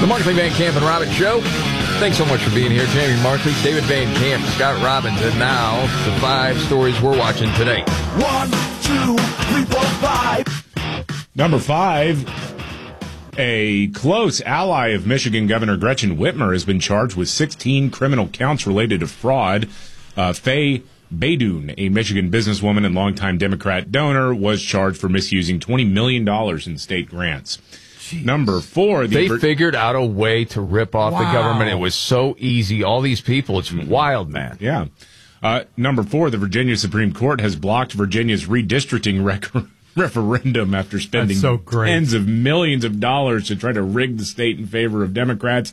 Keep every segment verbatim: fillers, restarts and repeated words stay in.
The Markley, Van Camp, and Robbins Show. Thanks so much for being here. Jamie Markley, David Van Camp, Scott Robbins, and now the five stories we're watching today. One, two, three, four, five. Number five, a close ally of Michigan Governor Gretchen Whitmer has been charged with sixteen criminal counts related to fraud. Uh, Faye Beydoun, a Michigan businesswoman and longtime Democrat donor, was charged for misusing twenty million dollars in state grants. Jeez. Number four. The they Vir- figured out a way to rip off wow. the government. It was so easy. All these people, it's wild, man. Yeah. Uh, number four, the Virginia Supreme Court has blocked Virginia's redistricting rec- referendum after spending so tens of millions of dollars to try to rig the state in favor of Democrats.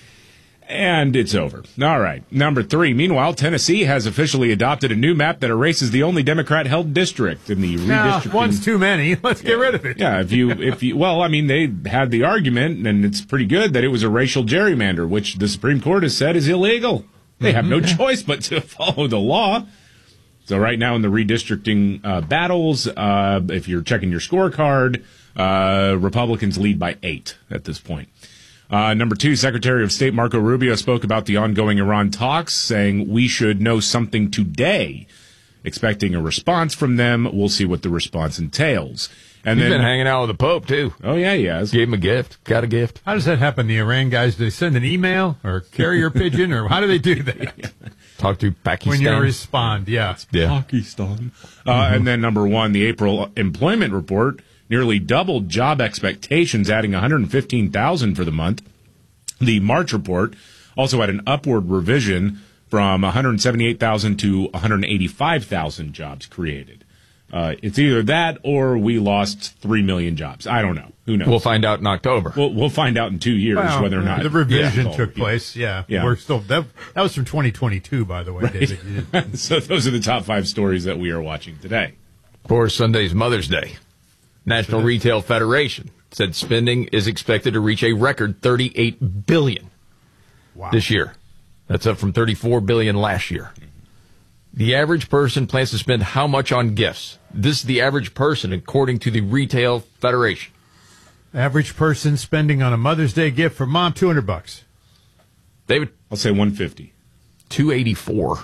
And it's over. All right. Number three. Meanwhile, Tennessee has officially adopted a new map that erases the only Democrat-held district in the nah, redistricting. One's too many. Let's yeah. get rid of it. Yeah. If you, if you, well, I mean, they had the argument, and it's pretty good, that it was a racial gerrymander, which the Supreme Court has said is illegal. They have no choice but to follow the law. So right now in the redistricting uh, battles, uh, if you're checking your scorecard, uh, Republicans lead by eight at this point. Uh, number two, Secretary of State Marco Rubio spoke about the ongoing Iran talks, saying we should know something today, expecting a response from them. We'll see what the response entails. And He's then, been hanging out with the Pope, too. Oh, yeah, he has. Gave him a gift. Got a gift. How does that happen? The Iran guys, do they send an email or carrier pigeon, or how do they do that? Talk to Pakistan. When you respond, yeah. yeah. Pakistan. Uh, mm-hmm. And then number one, the April employment report nearly doubled job expectations, adding one hundred fifteen thousand for the month. The March report also had an upward revision from one hundred seventy-eight thousand to one hundred eighty-five thousand jobs created. Uh, it's either that or we lost three million jobs. I don't know. Who knows? We'll find out in October. We'll, we'll find out in two years well, whether or not the revision yeah, took place. Yeah, yeah. We're still that, that was from twenty twenty-two, by the way, right. David. So those are the top five stories that we are watching today. For Sunday's Mother's Day, National Retail Federation said spending is expected to reach a record thirty-eight billion dollars wow. this year. That's up from thirty-four billion dollars last year. The average person plans to spend how much on gifts? This is the average person, according to the Retail Federation. Average person spending on a Mother's Day gift for mom, two hundred bucks. David? I'll say one hundred fifty. two hundred eighty-four.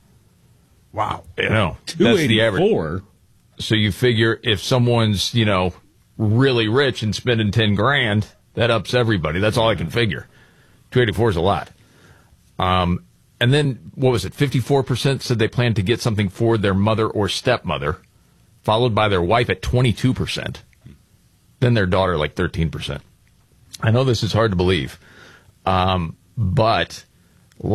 Wow. You know, two hundred eighty-four? So you figure if someone's, you know, really rich and spending ten grand, that ups everybody. That's all I can figure. two hundred eighty-four is a lot. Um, and then, what was it, fifty-four percent said they planned to get something for their mother or stepmother, followed by their wife at twenty-two percent. Then their daughter, like thirteen percent. I know this is hard to believe, um, but